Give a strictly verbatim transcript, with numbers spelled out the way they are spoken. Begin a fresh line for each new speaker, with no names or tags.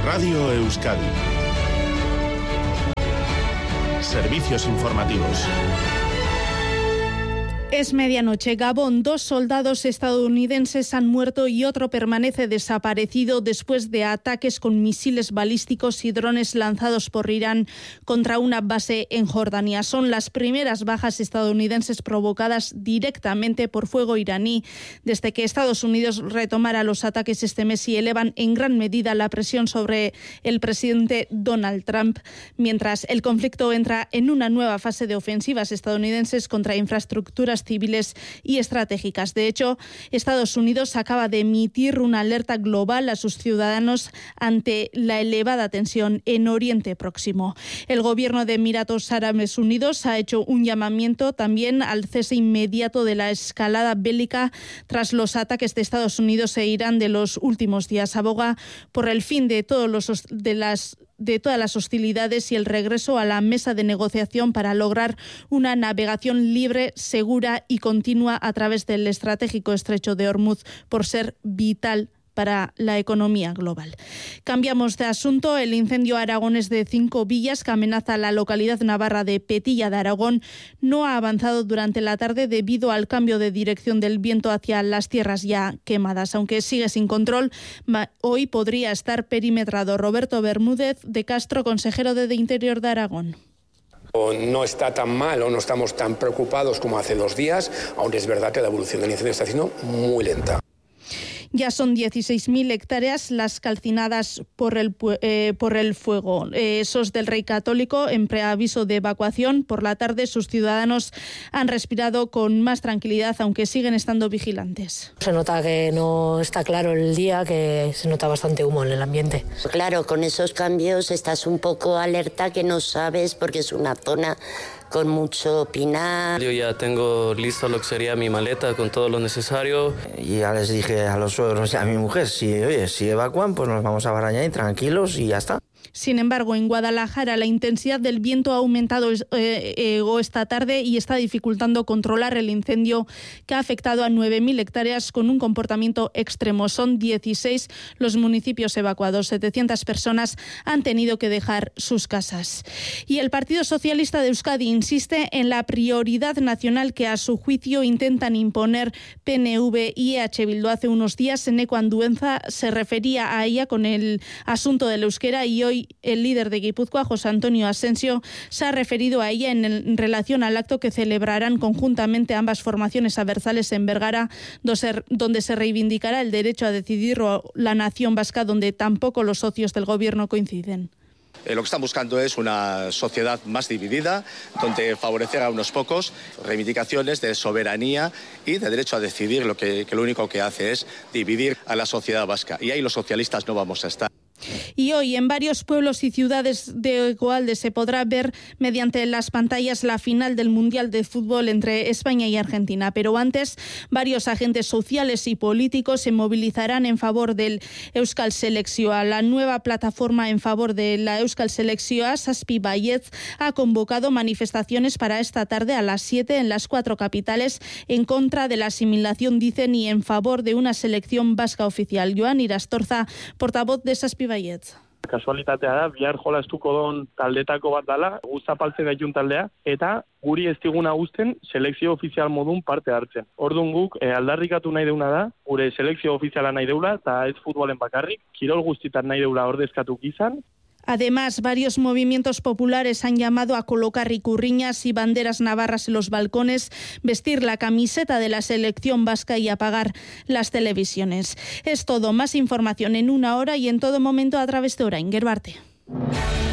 Radio Euskadi. Servicios informativos.
Es medianoche. Gabón, dos soldados estadounidenses han muerto y otro permanece desaparecido después de ataques con misiles balísticos y drones lanzados por Irán contra una base en Jordania. Son las primeras bajas estadounidenses provocadas directamente por fuego iraní desde que Estados Unidos retomara los ataques este mes y elevan en gran medida la presión sobre el presidente Donald Trump, mientras el conflicto entra en una nueva fase de ofensivas estadounidenses contra infraestructuras civiles y estratégicas. De hecho, Estados Unidos acaba de emitir una alerta global a sus ciudadanos ante la elevada tensión en Oriente Próximo. El gobierno de Emiratos Árabes Unidos ha hecho un llamamiento también al cese inmediato de la escalada bélica tras los ataques de Estados Unidos e Irán de los últimos días. Aboga por el fin de todos los de las de todas las hostilidades y el regreso a la mesa de negociación para lograr una navegación libre, segura y continua a través del estratégico estrecho de Hormuz, por ser vital para la economía global. Cambiamos de asunto. El incendio aragonés de Cinco Villas, que amenaza la localidad navarra de Petilla de Aragón, no ha avanzado durante la tarde debido al cambio de dirección del viento hacia las tierras ya quemadas. Aunque sigue sin control, hoy podría estar perimetrado. Roberto Bermúdez de Castro, consejero de Interior de Aragón.
No está tan mal o no estamos tan preocupados como hace dos días, aunque es verdad que la evolución del incendio está siendo muy lenta.
Ya son dieciséis mil hectáreas las calcinadas por el, eh, por el fuego. Eh, esos del Rey Católico, en preaviso de evacuación. Por la tarde, sus ciudadanos han respirado con más tranquilidad, aunque siguen estando vigilantes.
Se nota que no está claro el día, que se nota bastante humo en el ambiente.
Claro, con esos cambios estás un poco alerta, que no sabes, porque es una zona con mucho pinar.
Yo ya tengo listo lo que sería mi maleta con todo lo necesario.
Y ya les dije a los suegros y a mi mujer, si, oye, si evacúan, pues nos vamos a Barañáin tranquilos y ya está.
Sin embargo, en Guadalajara la intensidad del viento ha aumentado eh, eh, esta tarde y está dificultando controlar el incendio que ha afectado a nueve mil hectáreas con un comportamiento extremo. Son dieciséis los municipios evacuados. setecientas personas han tenido que dejar sus casas. Y el Partido Socialista de Euskadi insiste en la prioridad nacional que a su juicio intentan imponer P N V y E H Bildu. Hace unos días Eneko Andueza se refería a ella con el asunto del euskera y hoy el líder de Guipúzcoa, José Antonio Asensio, se ha referido a ella en, el, en relación al acto que celebrarán conjuntamente ambas formaciones abertzales en Bergara, donde se reivindicará el derecho a decidir la nación vasca, donde tampoco los socios del gobierno coinciden.
Eh, lo que están buscando es una sociedad más dividida, donde favorecer a unos pocos, reivindicaciones de soberanía y de derecho a decidir, lo que, que lo único que hace es dividir a la sociedad vasca. Y ahí los socialistas no vamos a estar.
Y hoy en varios pueblos y ciudades de Egoalde se podrá ver mediante las pantallas la final del Mundial de Fútbol entre España y Argentina. Pero antes, varios agentes sociales y políticos se movilizarán en favor del Euskal Selekzioa. La nueva plataforma en favor de la Euskal Selekzioa, Zazpi Baietz, ha convocado manifestaciones para esta tarde a las siete en las cuatro capitales en contra de la asimilación, dicen, y en favor de una selección vasca oficial. Joan Irastorza, portavoz de Zazpi Baietz.
Kasualitatea da, bihar jolastuko don taldetako bat dala, guztapaltzen gaitun taldea, eta guri ez diguna uzten selekzio ofizial modun parte hartzen. Orduan guk eh, aldarrikatu nahi deuna da, gure selekzio ofiziala nahi deula, eta ez futbolen bakarrik, kirol guztitan nahi deula ordezkatuk izan.
Además, varios movimientos populares han llamado a colocar ikurriñas y banderas navarras en los balcones, vestir la camiseta de la selección vasca y apagar las televisiones. Es todo. Más información en una hora y en todo momento a través de Orain. Gerbarte.